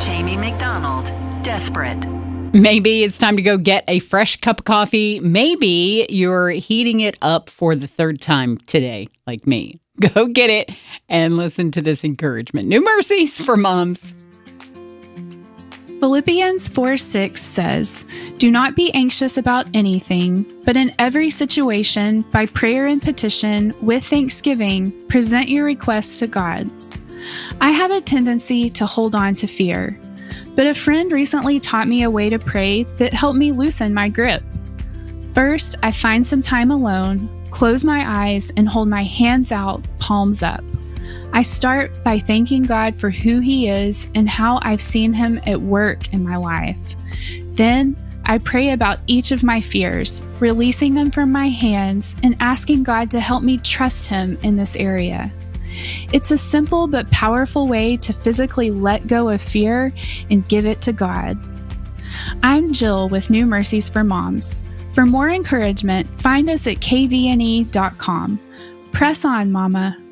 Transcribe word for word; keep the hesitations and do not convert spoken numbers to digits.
Jamie McDonald, Desperate. Maybe it's time to go get a fresh cup of coffee. Maybe you're heating it up for the third time today, like me. Go get it and listen to this encouragement. New mercies for moms. Philippians four six says, "Do not be anxious about anything, but in every situation, by prayer and petition, with thanksgiving, present your requests to God." I have a tendency to hold on to fear, but a friend recently taught me a way to pray that helped me loosen my grip. First, I find some time alone, close my eyes, and hold my hands out, palms up. I start by thanking God for who He is and how I've seen Him at work in my life. Then, I pray about each of my fears, releasing them from my hands and asking God to help me trust Him in this area. It's a simple but powerful way to physically let go of fear and give it to God. I'm Jill with New Mercies for Moms. For more encouragement, find us at k v n e dot com. Press on, Mama.